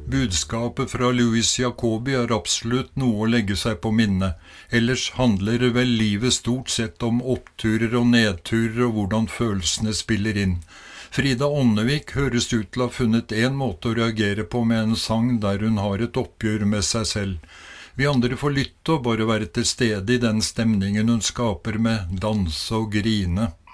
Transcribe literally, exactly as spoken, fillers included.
Budskapet fra Louis Jacobi er absolutt noe å legge seg på minne. Ellers handler vel livet stort sett om oppturer og nedturer og hvordan følelsene spiller inn. Frida Ånnevik høres ut til å ha funnet en måte å reagere på med en sang der hun har et oppgjør med seg selv. Vi andre får lytte og bare være til stede i den stemningen hun skaper med danse og grine.